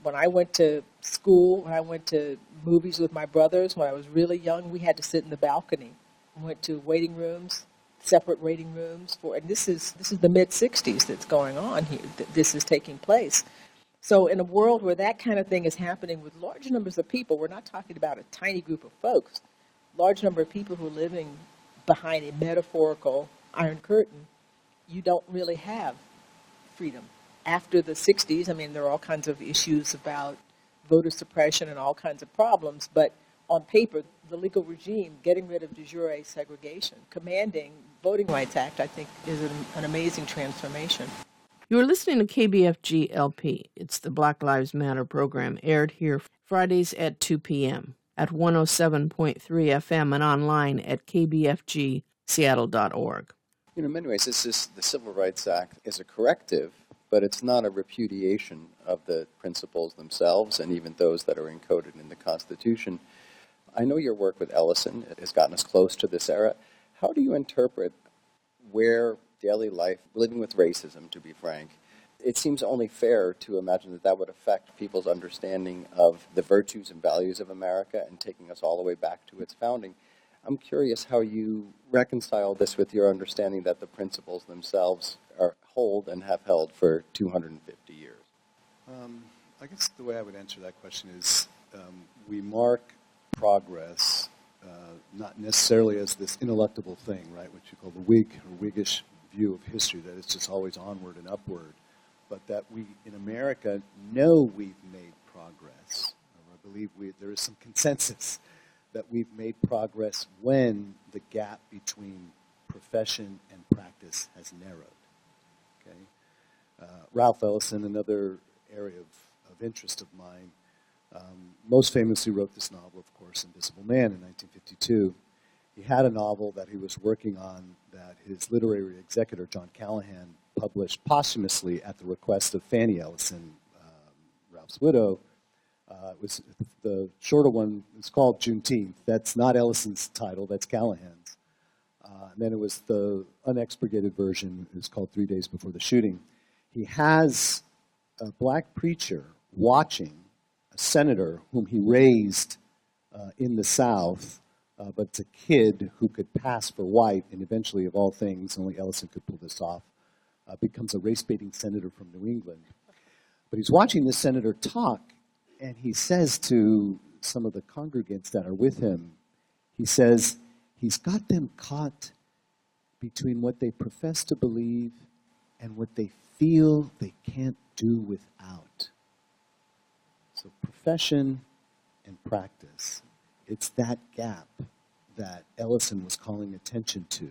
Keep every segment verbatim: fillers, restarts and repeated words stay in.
when I went to school, when I went to movies with my brothers, when I was really young, we had to sit in the balcony. We went to waiting rooms, separate waiting rooms for, and this is this is the mid sixties that's going on here. This is taking place. So in a world where that kind of thing is happening with large numbers of people, we're not talking about a tiny group of folks, large number of people who are living behind a metaphorical Iron Curtain, you don't really have freedom. After the sixties, I mean, there are all kinds of issues about voter suppression and all kinds of problems, but on paper, the legal regime, getting rid of de jure segregation, commanding Voting Rights Act, I think, is an, an amazing transformation. You are listening to K B F G L P. It's the Black Lives Matter program, aired here Fridays at two p.m. at one oh seven point three F M and online at k b f g seattle dot org. You know, in many ways, this is, the Civil Rights Act is a corrective, but it's not a repudiation of the principles themselves and even those that are encoded in the Constitution. I know your work with Ellison has gotten us close to this era. How do you interpret where daily life, living with racism, to be frank, it seems only fair to imagine that that would affect people's understanding of the virtues and values of America and taking us all the way back to its founding. I'm curious how you reconcile this with your understanding that the principles themselves are hold and have held for two hundred fifty years. Um, I guess the way I would answer that question is um, we mark progress uh, not necessarily as this ineluctable thing, right, which you call the Whig or Whiggish view of history, that it's just always onward and upward, but that we in America know we've made progress. I believe we, there is some consensus that we've made progress when the gap between profession and practice has narrowed. Okay, uh, Ralph Ellison, another area of, of interest of mine, um, most famously wrote this novel, of course, Invisible Man in nineteen fifty-two. He had a novel that he was working on that his literary executor, John Callahan, published posthumously at the request of Fanny Ellison, um, Ralph's widow. Uh, it was the shorter one. It's called Juneteenth. That's not Ellison's title. That's Callahan's. Uh, and then it was the unexpurgated version. It was called Three Days Before the Shooting. He has a black preacher watching a senator whom he raised uh, in the South, uh, but it's a kid who could pass for white, and eventually, of all things, only Ellison could pull this off, uh, becomes a race-baiting senator from New England. But he's watching this senator talk, and he says to some of the congregants that are with him, he says, he's got them caught between what they profess to believe and what they feel they can't do without. So profession and practice, it's that gap that Ellison was calling attention to,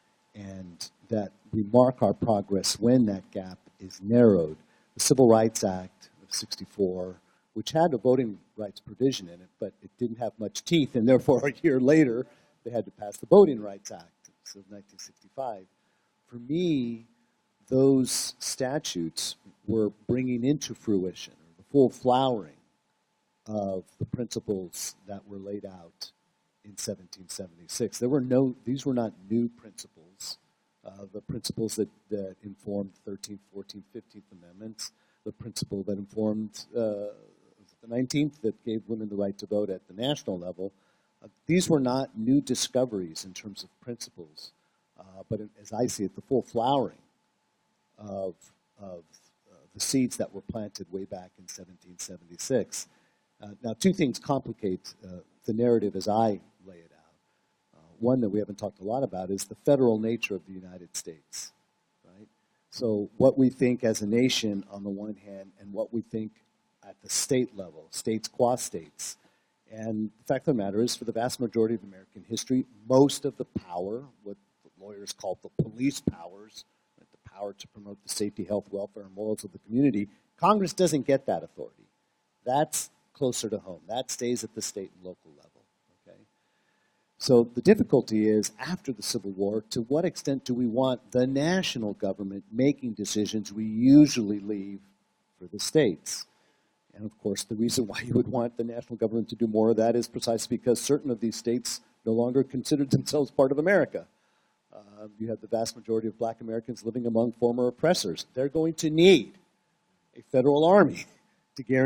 and that we mark our progress when that gap is narrowed. The Civil Rights Act of sixty-four, which had a voting rights provision in it, but it didn't have much teeth, and therefore a year later they had to pass the Voting Rights Act of nineteen sixty-five. For me, those statutes were bringing into fruition the full flowering of the principles that were laid out in seventeen seventy-six. There were no; these were not new principles. Uh, the principles that, that informed the thirteenth, fourteenth, fifteenth Amendments, the principle that informed uh, the nineteenth that gave women the right to vote at the national level. Uh, these were not new discoveries in terms of principles, uh, but as I see it, the full flowering of, of uh, the seeds that were planted way back in seventeen seventy-six. Uh, now, two things complicate uh, the narrative as I lay it out. Uh, one that we haven't talked a lot about is the federal nature of the United States, right? So what we think as a nation on the one hand and what we think at the state level, states qua states. And the fact of the matter is, for the vast majority of American history, most of the power, what the lawyers call the police powers, right, the power to promote the safety, health, welfare, and morals of the community, Congress doesn't get that authority. That's closer to home. That stays at the state and local level. Okay? So the difficulty is, after the Civil War, to what extent do we want the national government making decisions we usually leave for the states? And of course, the reason why you would want the national government to do more of that is precisely because certain of these states no longer considered themselves part of America. Uh, you have the vast majority of black Americans living among former oppressors. They're going to need a federal army to guarantee